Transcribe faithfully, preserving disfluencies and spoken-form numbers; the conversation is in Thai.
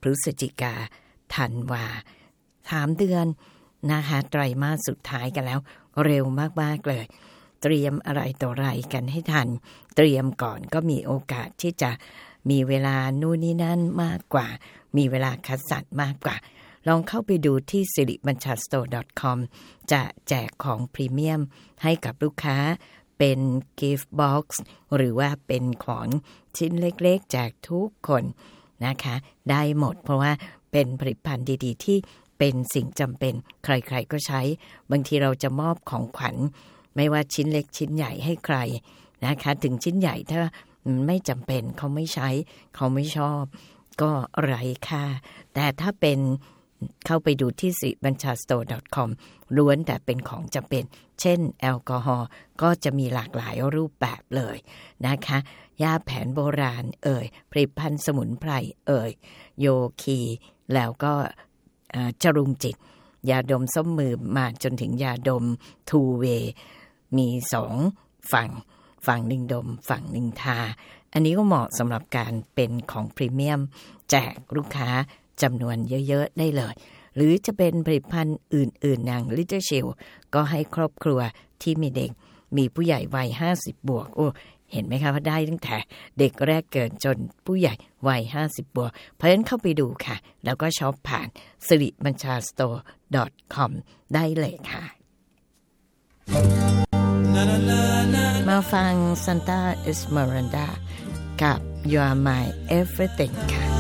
พฤศจิกาธันวาสามเดือนนะคะไตรมาสสุดท้ายกันแล้วเร็วมากๆเลยเตรียมอะไรต่ออะไรกันให้ทันเตรียมก่อนก็มีโอกาสที่จะมีเวลานู่นนี่นั่นมากกว่ามีเวลาคัดสรรมากกว่าลองเข้าไปดูที่ สิริบัญชา สโตร์ ดอท คอม จะแจกของพรีเมียมให้กับลูกค้าเป็นกิฟต์บ็อกซ์หรือว่าเป็นของชิ้นเล็กๆแจกทุกคนนะคะได้หมดเพราะว่าเป็นผลิตภัณฑ์ดีๆที่เป็นสิ่งจำเป็นใครๆก็ใช้บางทีเราจะมอบของขวัญไม่ว่าชิ้นเล็กชิ้นใหญ่ให้ใครนะคะถึงชิ้นใหญ่ถ้าไม่จำเป็นเขาไม่ใช้เขาไม่ชอบก็ไร้ค่าแต่ถ้าเป็นเข้าไปดูที่ สิริบัญชา สโตร์ ดอท คอม ล้วนแต่เป็นของจำเป็นเช่นแอลกอฮอล์ก็จะมีหลากหลายรูปแบบเลยนะคะยาแผนโบราณเอ่ยผลิตภัณฑ์สมุนไพรเอ่ยโยคีแล้วก็จรุงจิตยาดมส้มมือมาจนถึงยาดมทูเวย์มีสองฝั่งฝั่งหนึ่งดมฝั่งหนึ่งทาอันนี้ก็เหมาะสำหรับการเป็นของพรีเมียมแจกลูกค้าจำนวนเยอะๆได้เลยหรือจะเป็นผลิตภัณฑ์อื่นๆอย่าง Little Shield ก็ให้ครอบครัวที่มีเด็กมีผู้ใหญ่วัยห้าสิบบวกโอ้เห็นไหมคะว่าได้ตั้งแต่เด็กแรกเกิดจนผู้ใหญ่วัยห้าสิบบวกเพราะฉะนั้นเข้าไปดูค่ะแล้วก็ช็อปผ่าน สิริบัญชา สโตร์ ดอท คอม ได้เลยค่ะมาฟัง Santa Esmeralda กับ You Are My Everything ค่ะ